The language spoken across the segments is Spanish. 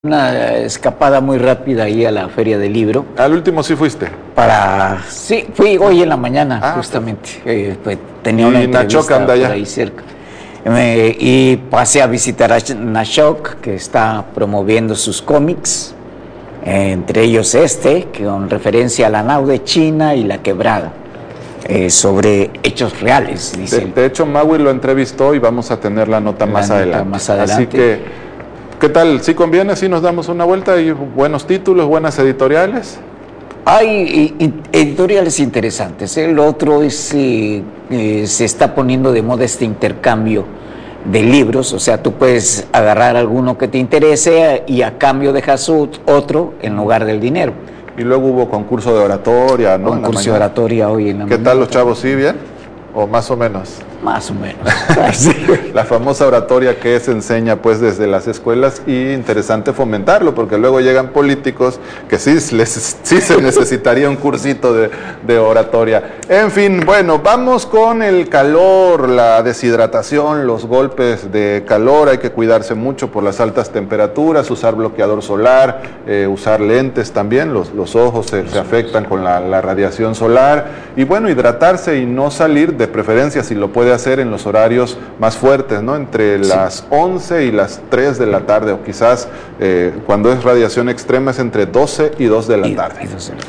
Una escapada muy rápida ahí a la Feria del Libro. ¿Al último sí fuiste? Sí, fui hoy en la mañana, justamente. Pues, tenía una entrevista anda allá por ahí cerca. Y pasé a visitar a Nashok, que está promoviendo sus cómics, entre ellos que con referencia a la nao de China y la quebrada, sobre hechos reales, dice. De hecho, Maui lo entrevistó y vamos a tener la nota más adelante. Así que, ¿qué tal? ¿Sí conviene? ¿Sí nos damos una vuelta? ¿Hay buenos títulos, buenas editoriales? Hay editoriales interesantes. Lo otro es, se está poniendo de moda este intercambio de libros. O sea, tú puedes agarrar alguno que te interese y a cambio dejas otro en lugar del dinero. Y luego hubo concurso de oratoria, ¿no? Concurso de oratoria hoy en la mañana. ¿Qué tal los chavos? ¿Sí, bien? ¿O más o menos? Más o menos. La famosa oratoria que se enseña pues desde las escuelas, y interesante fomentarlo, porque luego llegan políticos que sí se necesitaría un cursito de oratoria. En fin, bueno, vamos con el calor, la deshidratación, los golpes de calor. Hay que cuidarse mucho por las altas temperaturas, usar bloqueador solar, usar lentes también. Los ojos se afectan con la radiación solar, y bueno, hidratarse y no salir, de preferencia si lo puede hacer en los horarios más fuertes, ¿no? Entre las 11 y las 3 de la tarde, o quizás cuando es radiación extrema es entre 12 y 2 de la tarde.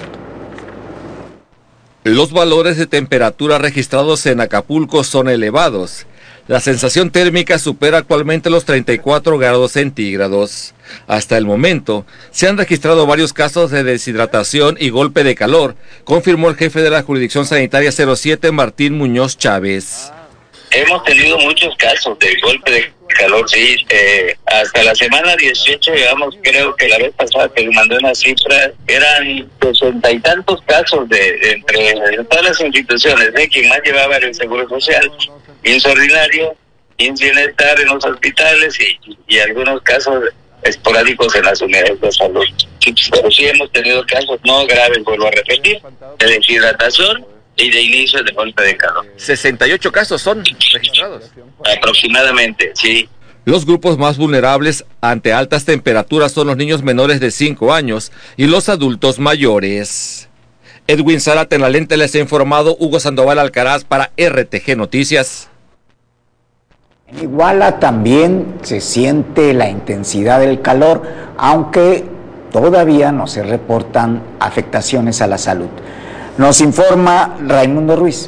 Los valores de temperatura registrados en Acapulco son elevados. La sensación térmica supera actualmente los 34 grados centígrados. Hasta el momento, se han registrado varios casos de deshidratación y golpe de calor, confirmó el jefe de la Jurisdicción Sanitaria 07, Martín Muñoz Chávez. Hemos tenido muchos casos de golpe de calor, sí. Hasta la semana 18, digamos, creo que la vez pasada que le mandé una cifra, eran 60 y tantos casos entre todas las instituciones, quien más llevaba era el Seguro Social, IMSS ordinario, IMSS Bienestar en los hospitales y algunos casos esporádicos en las unidades de salud. Pero sí hemos tenido casos no graves, vuelvo a repetir, de deshidratación y de inicio de golpe de calor. 68 casos son registrados. Aproximadamente, sí. Los grupos más vulnerables ante altas temperaturas son los niños menores de 5 años y los adultos mayores. Edwin Zárate, en la lente, les ha informado Hugo Sandoval Alcaraz para RTG Noticias. En Iguala también se siente la intensidad del calor, aunque todavía no se reportan afectaciones a la salud. Nos informa Raimundo Ruiz.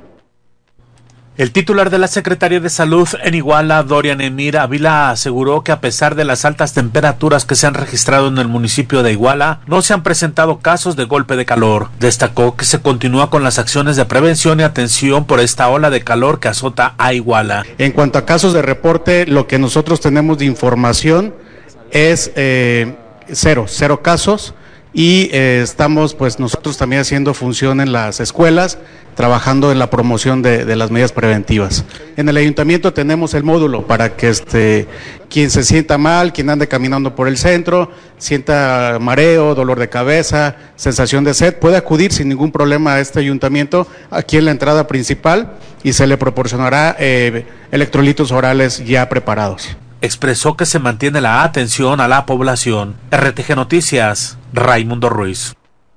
El titular de la Secretaría de Salud en Iguala, Dorian Emir Ávila, aseguró que a pesar de las altas temperaturas que se han registrado en el municipio de Iguala, no se han presentado casos de golpe de calor. Destacó que se continúa con las acciones de prevención y atención por esta ola de calor que azota a Iguala. En cuanto a casos de reporte, lo que nosotros tenemos de información es cero casos. Y estamos pues nosotros también haciendo función en las escuelas, trabajando en la promoción de las medidas preventivas. En el ayuntamiento tenemos el módulo para que quien se sienta mal, quien ande caminando por el centro, sienta mareo, dolor de cabeza, sensación de sed, puede acudir sin ningún problema a este ayuntamiento, aquí en la entrada principal, y se le proporcionará electrolitos orales ya preparados. Expresó que se mantiene la atención a la población. RTG Noticias, Raimundo Ruiz.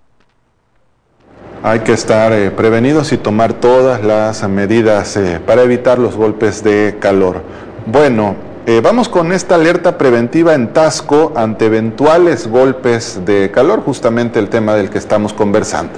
Hay que estar prevenidos y tomar todas las medidas para evitar los golpes de calor. Bueno, vamos con esta alerta preventiva en Taxco ante eventuales golpes de calor, justamente el tema del que estamos conversando.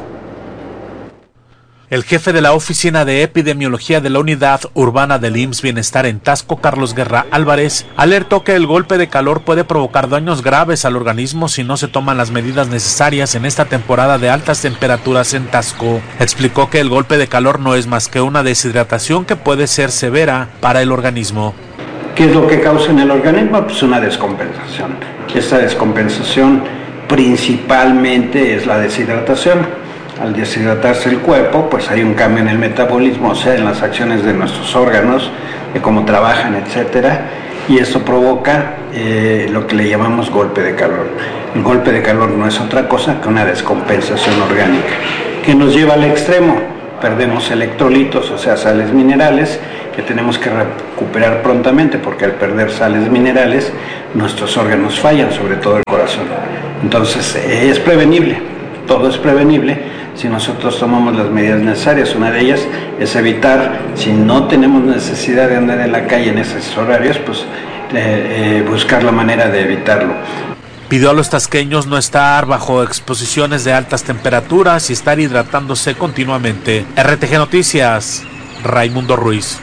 El jefe de la Oficina de Epidemiología de la Unidad Urbana del IMSS Bienestar en Taxco, Carlos Guerra Álvarez, alertó que el golpe de calor puede provocar daños graves al organismo si no se toman las medidas necesarias en esta temporada de altas temperaturas en Taxco. Explicó que el golpe de calor no es más que una deshidratación que puede ser severa para el organismo. ¿Qué es lo que causa en el organismo? Pues una descompensación. Esta descompensación principalmente es la deshidratación. Al deshidratarse el cuerpo, pues hay un cambio en el metabolismo, o sea, en las acciones de nuestros órganos, de cómo trabajan, etcétera, y eso provoca lo que le llamamos golpe de calor. El golpe de calor no es otra cosa que una descompensación orgánica, que nos lleva al extremo. Perdemos electrolitos, o sea, sales minerales, que tenemos que recuperar prontamente, porque al perder sales minerales nuestros órganos fallan, sobre todo el corazón. Entonces es prevenible, todo es prevenible si nosotros tomamos las medidas necesarias. Una de ellas es evitar, si no tenemos necesidad de andar en la calle en esos horarios, pues buscar la manera de evitarlo. Pidió a los tasqueños no estar bajo exposiciones de altas temperaturas y estar hidratándose continuamente. RTG Noticias, Raimundo Ruiz.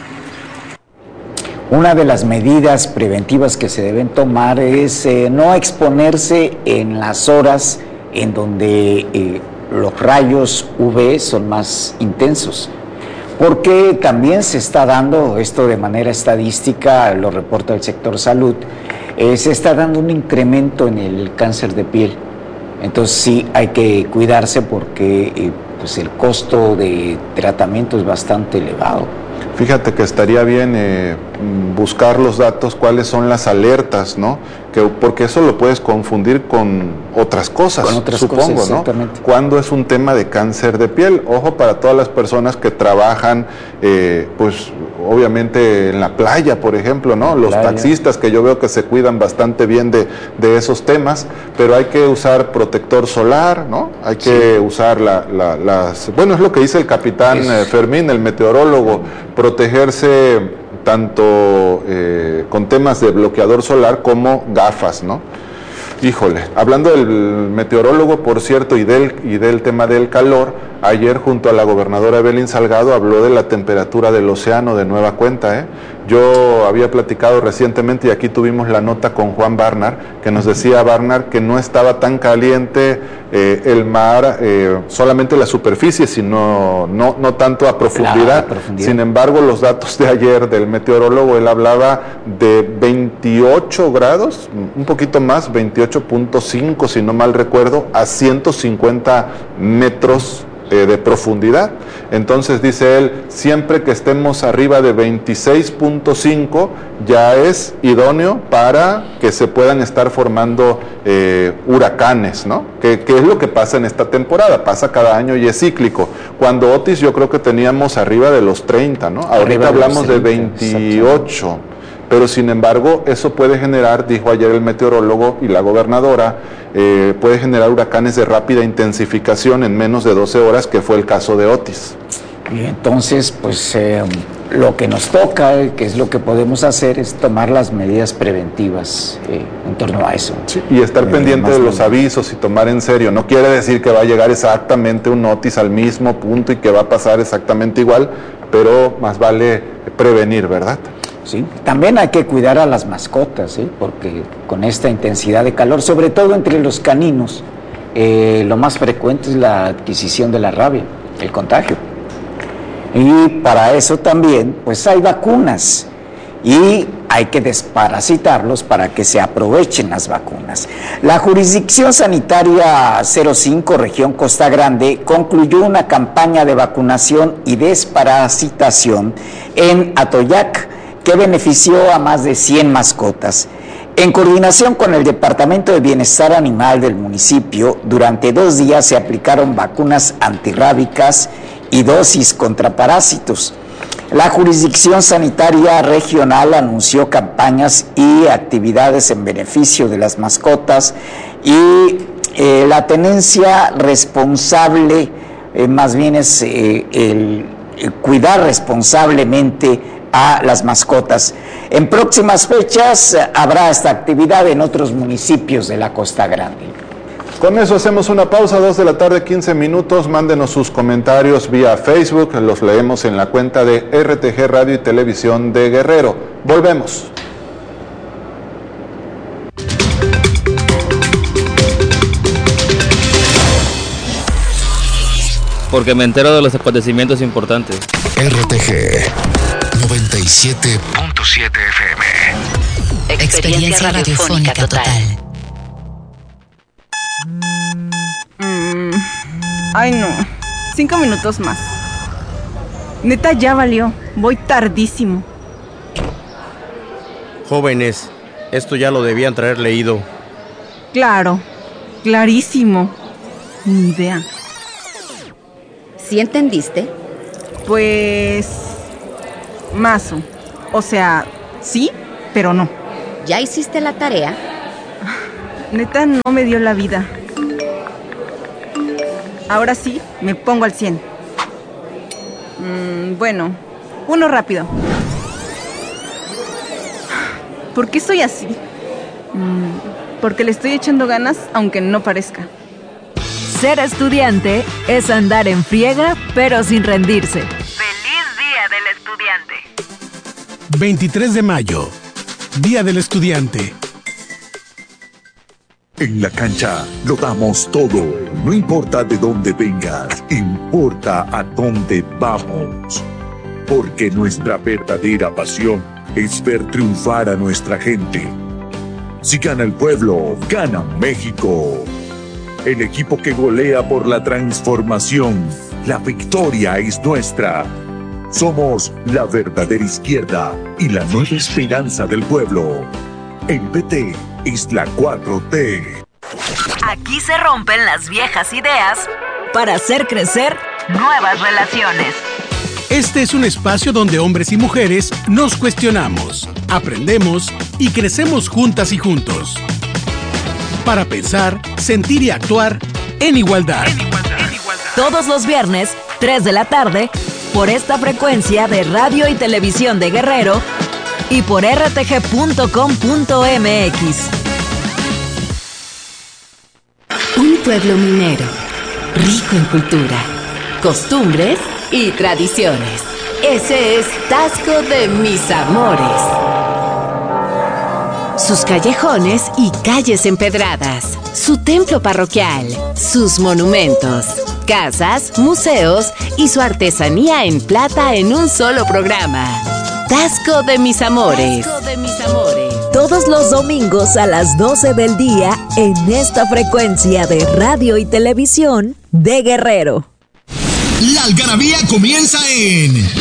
Una de las medidas preventivas que se deben tomar es no exponerse en las horas en donde los rayos UV son más intensos, porque también se está dando esto de manera estadística, lo reporta el sector salud, se está dando un incremento en el cáncer de piel. Entonces sí hay que cuidarse porque pues el costo de tratamiento es bastante elevado. Fíjate que estaría bien buscar los datos, cuáles son las alertas, ¿no? Porque eso lo puedes confundir con otras cosas, supongo, ¿no? Cuando es un tema de cáncer de piel, ojo para todas las personas que trabajan, pues obviamente en la playa, por ejemplo, ¿no? Los taxistas, que yo veo que se cuidan bastante bien de esos temas, pero hay que usar protector solar, ¿no? Hay que usar bueno, es lo que dice el capitán Fermín, el meteorólogo, protegerse tanto con temas de bloqueador solar como gafas, ¿no? Híjole, hablando del meteorólogo, por cierto, y del tema del calor, ayer junto a la gobernadora Evelyn Salgado habló de la temperatura del océano de nueva cuenta, Yo había platicado recientemente y aquí tuvimos la nota con Juan Barnar, que nos decía Barnar que no estaba tan caliente el mar, solamente la superficie, sino no tanto a profundidad. Sin embargo, los datos de ayer del meteorólogo, él hablaba de 28 grados, un poquito más, 28.5 si no mal recuerdo, a 150 metros de profundidad. Entonces dice él, siempre que estemos arriba de 26.5 ya es idóneo para que se puedan estar formando huracanes, ¿no? Que es lo que pasa en esta temporada, pasa cada año y es cíclico. Cuando Otis yo creo que teníamos arriba de los 30, ¿no? Ahorita hablamos de 28. Pero sin embargo, eso puede generar, dijo ayer el meteorólogo y la gobernadora, puede generar huracanes de rápida intensificación en menos de 12 horas, que fue el caso de Otis. Y entonces, pues lo que nos toca, que es lo que podemos hacer, es tomar las medidas preventivas en torno a eso. Sí, y estar pendiente de los avisos y tomar en serio. No quiere decir que va a llegar exactamente un Otis al mismo punto y que va a pasar exactamente igual, pero más vale prevenir, ¿verdad? Sí, también hay que cuidar a las mascotas, ¿sí? Porque con esta intensidad de calor, sobre todo entre los caninos, lo más frecuente es la adquisición de la rabia, el contagio. Y para eso también, pues hay vacunas y hay que desparasitarlos para que se aprovechen las vacunas. La Jurisdicción Sanitaria 05, Región Costa Grande, concluyó una campaña de vacunación y desparasitación en Atoyac, que benefició a más de 100 mascotas. En coordinación con el Departamento de Bienestar Animal del municipio, durante 2 días se aplicaron vacunas antirrábicas y dosis contra parásitos. La Jurisdicción Sanitaria Regional anunció campañas y actividades en beneficio de las mascotas y la tenencia responsable, más bien es el cuidar responsablemente a las mascotas. En próximas fechas habrá esta actividad en otros municipios de la Costa Grande. Con eso hacemos una pausa, 2:15 p.m. Mándenos sus comentarios vía Facebook, los leemos en la cuenta de RTG Radio y Televisión de Guerrero. Volvemos. Porque me entero de los acontecimientos importantes. RTG 97.7 FM. Experiencia radiofónica total. Ay, no. 5 minutos más. Neta, ya valió. Voy tardísimo. Jóvenes, esto ya lo debían traer leído. Claro. Clarísimo. Ni idea. ¿Sí entendiste? Pues... Mazo. O sea, sí, pero no. ¿Ya hiciste la tarea? Neta, no me dio la vida. Ahora sí, me pongo al 100. Bueno, uno rápido. ¿Por qué soy así? Porque le estoy echando ganas, aunque no parezca. Ser estudiante es andar en friega, pero sin rendirse. ¡Feliz Día del Estudiante! 23 de mayo, Día del Estudiante. En la cancha lo damos todo. No importa de dónde vengas, importa a dónde vamos. Porque nuestra verdadera pasión es ver triunfar a nuestra gente. Si gana el pueblo, gana México. El equipo que golea por la transformación. La victoria es nuestra. Somos la verdadera izquierda y la nueva esperanza del pueblo. El PT es la 4T. Aquí se rompen las viejas ideas para hacer crecer nuevas relaciones. Este es un espacio donde hombres y mujeres nos cuestionamos, aprendemos y crecemos juntas y juntos. Para pensar, sentir y actuar en igualdad. Todos los viernes, 3 de la tarde, por esta frecuencia de radio y televisión de Guerrero y por rtg.com.mx. Un pueblo minero, rico en cultura, costumbres y tradiciones. Ese es Taxco de Mis Amores. Sus callejones y calles empedradas, su templo parroquial, sus monumentos, casas, museos y su artesanía en plata en un solo programa. Taxco de Mis Amores. Taxco de Mis Amores. Todos los domingos a las 12 del día en esta frecuencia de radio y televisión de Guerrero. La algarabía comienza en